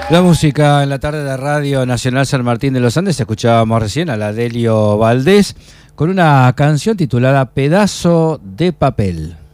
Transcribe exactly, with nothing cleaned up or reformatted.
La música en la tarde de Radio Nacional San Martín de los Andes. Escuchábamos recién a la Delio Valdés con una canción titulada Pedazo de Papel.